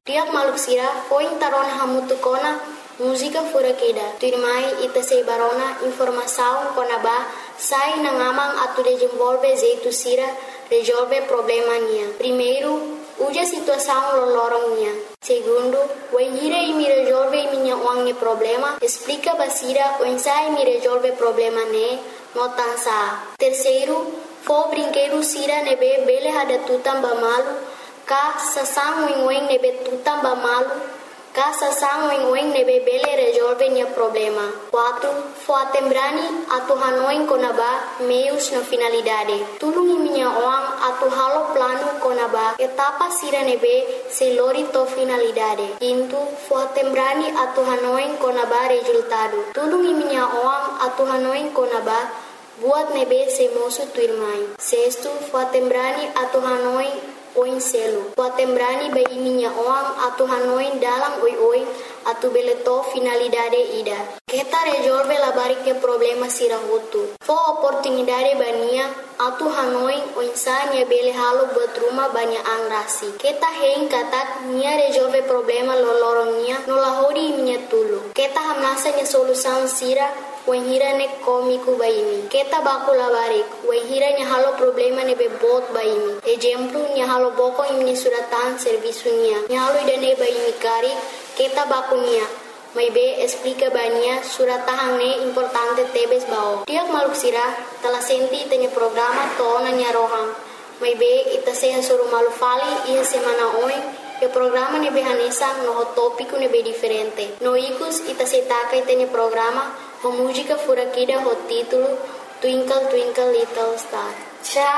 Tiak maluk sira foi tarona hamutu kona música fura queda. Tuirmai ita sei barona informação konaba sai na ngamang atu desenvolve jeito sira resolve problema nia. Primeiro, uja situação lolorong nia. Segundo, o hira me resolve minha wangi problema, explica basira o ensai me resolve problema ne, notansa. Terceiro, fo brinquedo sira nebe bele hada tutam bamalu, ka sasang wing nebe tutam bamalu, ka sasang wing nebe bele resolve nia problema. 4. Fo atembrani atu hanoin konaba meios na finalidade. Tulungi minha oang atu halo plano konaba etapa sira nebe selori to finalidade. 5. Fo atembrani atu hanoin konaba resultado. Tulungi minha oang atu hanoin konaba buat nebe se mosu tuirmai. 6. Fo atembrani atu hanoin oin selo. Fo atembrani bai minha oang atu hanoin dalam oi atu beleto finalidade ida. Kita resolve la barike problema sira hutu. Fo oportunidade bania atu hanoin o insania bele halo buat rumah banyak angrasi. Kita hein katak nia resolve problema loloronia nolahodi minha tulu. Kita hamnasa nia solução sira wahira ne komiku baimi. Kita baku labarik wahira nia halo problema ne bebot baimi. Exemplo nia halo boko imni suratan serviço nia. Nia halo idane baimi kari kita baku nia. Mai be explica bania suratahang ne importante tebes bao. Tiak maluk sira telah senti tanya programa tona nya rohang. Mai be ita seha suru malu fali ia semana oi e programa ne be hanesa no tópico ne be diferente. No ikus ita setaka tanya programa ho música fura kida ho título Twinkle Twinkle Little Star. Tchau.